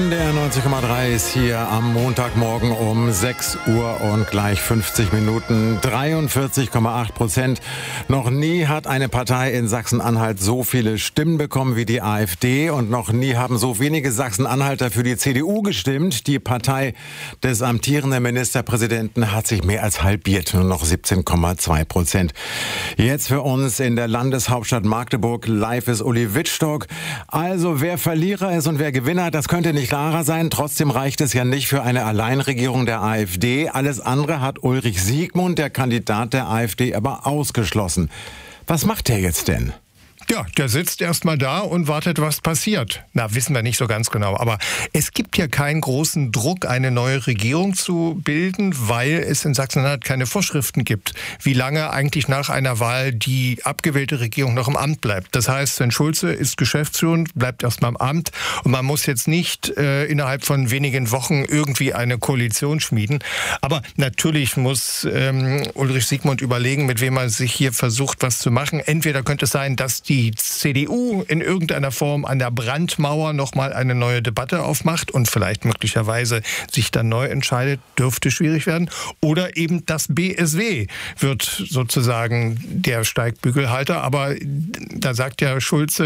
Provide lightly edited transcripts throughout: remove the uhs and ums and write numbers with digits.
NDR 90,3 ist hier am Montagmorgen um 6 Uhr und gleich 50 Minuten. 43,8%. Noch nie hat eine Partei in Sachsen-Anhalt so viele Stimmen bekommen wie die AfD und noch nie haben so wenige Sachsen-Anhalter für die CDU gestimmt. Die Partei des amtierenden Ministerpräsidenten hat sich mehr als halbiert, nur noch 17,2%. Jetzt für uns in der Landeshauptstadt Magdeburg live ist Uli Wittstock. Also wer Verlierer ist und wer Gewinner, das könnte nicht klarer sein. Trotzdem reicht es ja nicht für eine Alleinregierung der AfD. Alles andere hat Ulrich Siegmund, der Kandidat der AfD, aber ausgeschlossen. Was macht er jetzt denn? Ja, der sitzt erstmal da und wartet, was passiert. Na, wissen wir nicht so ganz genau. Aber es gibt ja keinen großen Druck, eine neue Regierung zu bilden, weil es in Sachsen-Anhalt keine Vorschriften gibt, wie lange eigentlich nach einer Wahl die abgewählte Regierung noch im Amt bleibt. Das heißt, Sven Schulze ist geschäftsführend, bleibt erstmal im Amt und man muss jetzt nicht innerhalb von wenigen Wochen irgendwie eine Koalition schmieden. Aber natürlich muss Ulrich Siegmund überlegen, mit wem er sich hier versucht, was zu machen. Entweder könnte es sein, dass die CDU in irgendeiner Form an der Brandmauer nochmal eine neue Debatte aufmacht und vielleicht möglicherweise sich dann neu entscheidet, dürfte schwierig werden. Oder eben das BSW wird sozusagen der Steigbügelhalter. Aber da sagt ja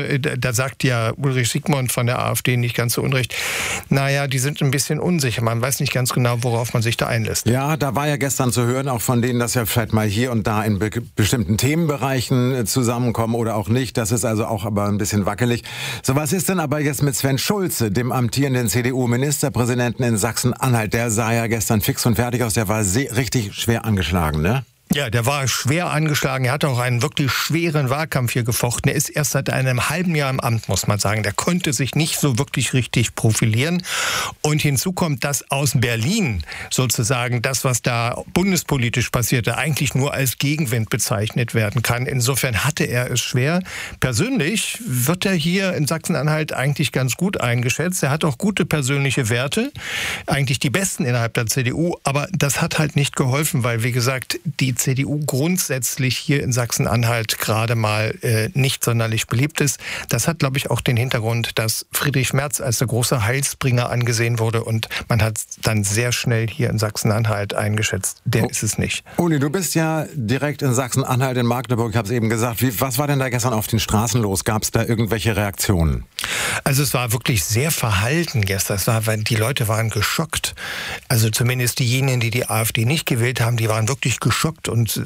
Ulrich Siegmund von der AfD nicht ganz so unrecht. Naja, die sind ein bisschen unsicher. Man weiß nicht ganz genau, worauf man sich da einlässt. Ja, da war ja gestern zu hören, auch von denen, dass ja vielleicht mal hier und da in bestimmten Themenbereichen zusammenkommen oder auch nicht. Das ist also auch aber ein bisschen wackelig. So, was ist denn aber jetzt mit Sven Schulze, dem amtierenden CDU-Ministerpräsidenten in Sachsen-Anhalt? Der sah ja gestern fix und fertig aus. Der war richtig schwer angeschlagen, ne? Ja, der war schwer angeschlagen. Er hat auch einen wirklich schweren Wahlkampf hier gefochten. Er ist erst seit einem halben Jahr im Amt, muss man sagen. Der konnte sich nicht so wirklich richtig profilieren. Und hinzu kommt, dass aus Berlin sozusagen das, was da bundespolitisch passierte, eigentlich nur als Gegenwind bezeichnet werden kann. Insofern hatte er es schwer. Persönlich wird er hier in Sachsen-Anhalt eigentlich ganz gut eingeschätzt. Er hat auch gute persönliche Werte, eigentlich die besten innerhalb der CDU. Aber das hat halt nicht geholfen, weil, wie gesagt, die CDU grundsätzlich hier in Sachsen-Anhalt gerade mal nicht sonderlich beliebt ist. Das hat, glaube ich, auch den Hintergrund, dass Friedrich Merz als der große Heilsbringer angesehen wurde und man hat dann sehr schnell hier in Sachsen-Anhalt eingeschätzt. Der ist es nicht. Uli, du bist ja direkt in Sachsen-Anhalt in Magdeburg, ich habe es eben gesagt. Was war denn da gestern auf den Straßen los? Gab es da irgendwelche Reaktionen? Also es war wirklich sehr verhalten gestern. Die Leute waren geschockt. Also zumindest diejenigen, die die AfD nicht gewählt haben, die waren wirklich geschockt und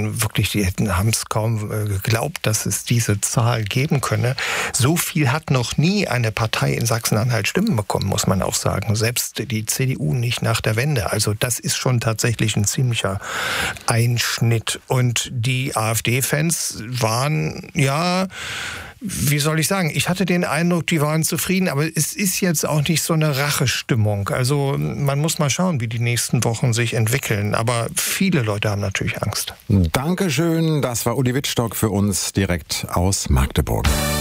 haben es kaum geglaubt, dass es diese Zahl geben könne. So viel hat noch nie eine Partei in Sachsen-Anhalt Stimmen bekommen, muss man auch sagen. Selbst die CDU nicht nach der Wende. Also das ist schon tatsächlich ein ziemlicher Einschnitt. Und die AfD-Fans waren, ja, wie soll ich sagen, ich hatte den Eindruck, die waren zufrieden, aber es ist jetzt auch nicht so eine Rachestimmung. Also man muss mal schauen, wie die nächsten Wochen sich entwickeln. Aber viele Leute haben natürlich Angst. Dankeschön, das war Uli Wittstock für uns direkt aus Magdeburg.